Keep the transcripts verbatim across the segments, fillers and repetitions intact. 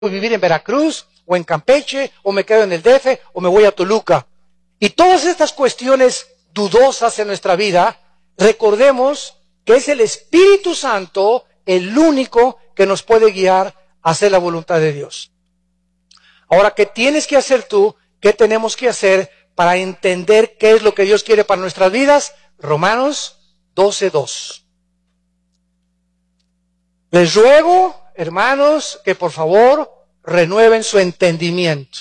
vivir en Veracruz, o en Campeche, o me quedo en el D F, o me voy a Toluca. Y todas estas cuestiones dudosas en nuestra vida, recordemos que es el Espíritu Santo el único que nos puede guiar a hacer la voluntad de Dios. Ahora, ¿qué tienes que hacer tú? ¿Qué tenemos que hacer para entender qué es lo que Dios quiere para nuestras vidas? Romanos doce dos. Les ruego, hermanos, que por favor renueven su entendimiento.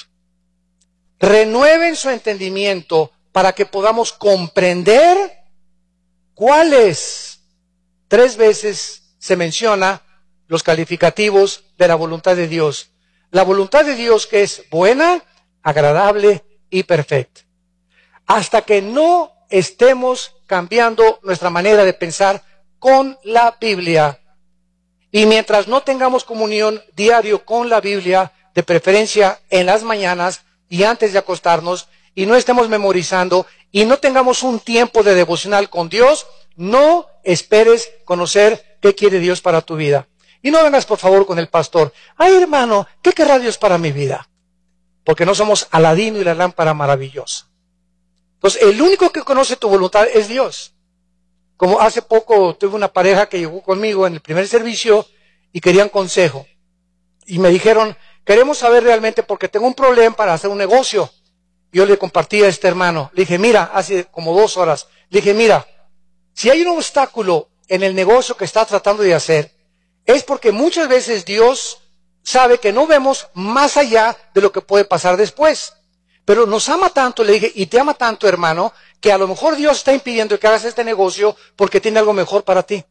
Renueven su entendimiento para que podamos comprender cuál es. Tres veces se menciona los calificativos de la voluntad de Dios. La voluntad de Dios que es buena, agradable y perfecta. Hasta que no estemos cambiando nuestra manera de pensar con la Biblia, y mientras no tengamos comunión diario con la Biblia, de preferencia en las mañanas y antes de acostarnos, y no estemos memorizando, y no tengamos un tiempo de devocional con Dios, no esperes conocer qué quiere Dios para tu vida. Y no vengas por favor con el pastor, ay hermano, ¿qué querrá Dios para mi vida? Porque no somos Aladino y la lámpara maravillosa. Entonces, el único que conoce tu voluntad es Dios. Como hace poco tuve una pareja que llegó conmigo en el primer servicio y querían consejo. Y me dijeron, queremos saber realmente porque tengo un problema para hacer un negocio. Yo le compartí a este hermano. Le dije, mira, hace como dos horas. Le dije, mira, si hay un obstáculo en el negocio que estás tratando de hacer, es porque muchas veces Dios sabe que no vemos más allá de lo que puede pasar después. Pero nos ama tanto, le dije, y te ama tanto, hermano, que a lo mejor Dios está impidiendo que hagas este negocio porque tiene algo mejor para ti.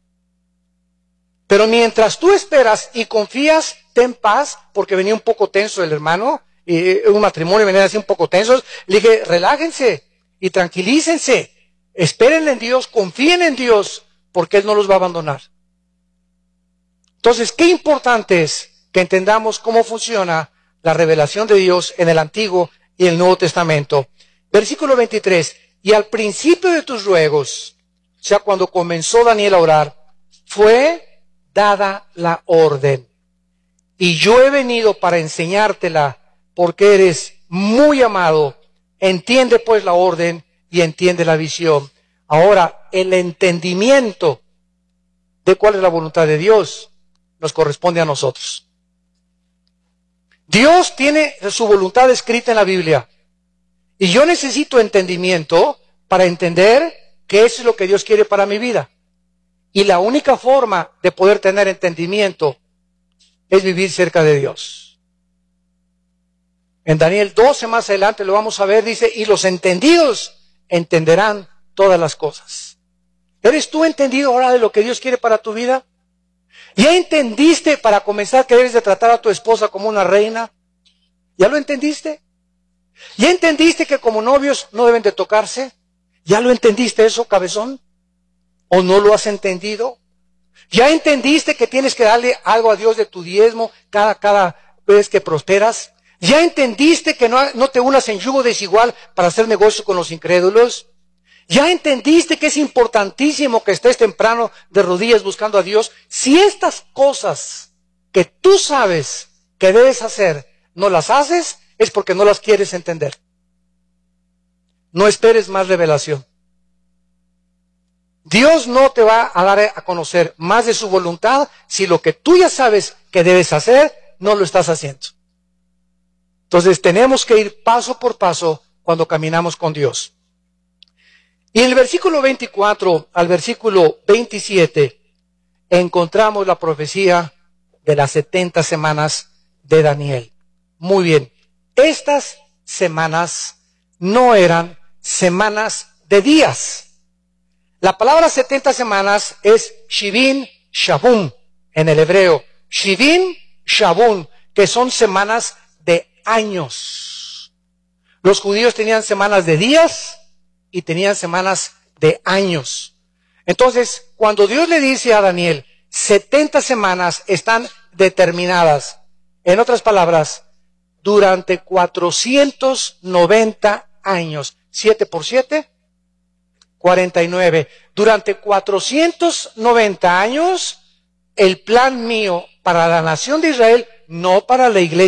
Pero mientras tú esperas y confías, ten paz, porque venía un poco tenso el hermano, y un matrimonio venía así un poco tensos. Le dije, relájense y tranquilícense, esperen en Dios, confíen en Dios, porque Él no los va a abandonar. Entonces, qué importante es que entendamos cómo funciona la revelación de Dios en el Antiguo y el Nuevo Testamento. Versículo veintitrés, y al principio de tus ruegos, o sea, cuando comenzó Daniel a orar, fue dada la orden. Y yo he venido para enseñártela, porque eres muy amado. Entiende pues la orden y entiende la visión. Ahora, el entendimiento de cuál es la voluntad de Dios nos corresponde a nosotros. Dios tiene su voluntad escrita en la Biblia. Y yo necesito entendimiento para entender qué es lo que Dios quiere para mi vida. Y la única forma de poder tener entendimiento es vivir cerca de Dios. En Daniel doce más adelante lo vamos a ver, dice, y los entendidos entenderán todas las cosas. ¿Eres tú entendido ahora de lo que Dios quiere para tu vida? ¿Ya entendiste para comenzar que debes de tratar a tu esposa como una reina? ¿Ya lo entendiste? ¿Ya entendiste que como novios no deben de tocarse? ¿Ya lo entendiste eso, cabezón? ¿O no lo has entendido? ¿Ya entendiste que tienes que darle algo a Dios de tu diezmo cada, cada vez que prosperas? ¿Ya entendiste que no, no te unas en yugo desigual para hacer negocio con los incrédulos? ¿Ya entendiste que es importantísimo que estés temprano de rodillas buscando a Dios? Si estas cosas que tú sabes que debes hacer, no las haces, es porque no las quieres entender. No esperes más revelación. Dios no te va a dar a conocer más de su voluntad si lo que tú ya sabes que debes hacer, no lo estás haciendo. Entonces tenemos que ir paso por paso cuando caminamos con Dios. Y en el versículo veinticuatro al versículo veintisiete encontramos la profecía de las setenta semanas de Daniel. Muy bien, estas semanas no eran semanas de días. La palabra setenta semanas es Shivin Shabun en el hebreo. Shivin Shabun, que son semanas de años. Los judíos tenían semanas de días y tenían semanas de años. Entonces, cuando Dios le dice a Daniel, setenta semanas están determinadas. En otras palabras, durante cuatrocientos noventa años. siete por siete, cuarenta y nueve. Durante cuatrocientos noventa años, el plan mío para la nación de Israel no para la iglesia